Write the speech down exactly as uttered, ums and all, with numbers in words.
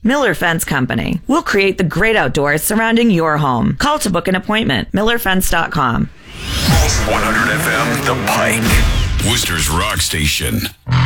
Miller Fence Company. We'll create the great outdoors surrounding your home. Call to book an appointment. Miller Fence dot com. one hundred F M, The Pike. Worcester's Rock Station.